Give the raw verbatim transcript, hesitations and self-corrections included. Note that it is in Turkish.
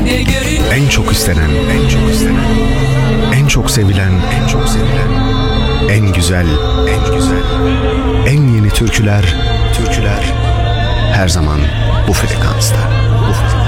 En çok istenen, en çok istenen, en çok sevilen, en çok sevilen, en güzel, en güzel, en yeni türküler, türküler her zaman bu frekansta. Bu frekansta.